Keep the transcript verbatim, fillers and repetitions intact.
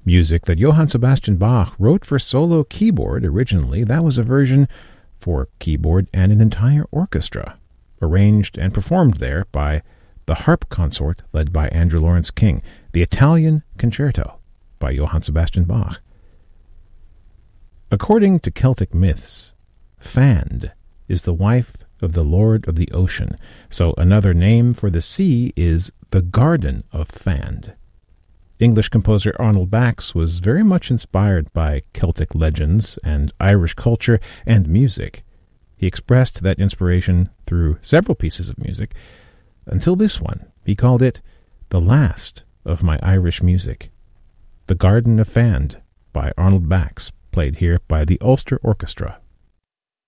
Music that Johann Sebastian Bach wrote for solo keyboard originally, that was a version for keyboard and an entire orchestra, arranged and performed there by the harp consort led by Andrew Lawrence King, the Italian Concerto by Johann Sebastian Bach. According to Celtic myths, Fand is the wife of the Lord of the Ocean, so another name for the sea is the Garden of Fand. English composer Arnold Bax was very much inspired by Celtic legends and Irish culture and music. He expressed that inspiration through several pieces of music. Until this one, he called it the last of my Irish music. The Garden of Fand by Arnold Bax, played here by the Ulster Orchestra.